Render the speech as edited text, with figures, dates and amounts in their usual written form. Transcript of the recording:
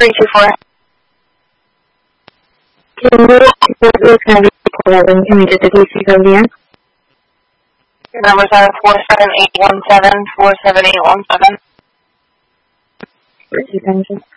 324. Can you get the DC code again? Your numbers are 47817, 47817. Repeat engine.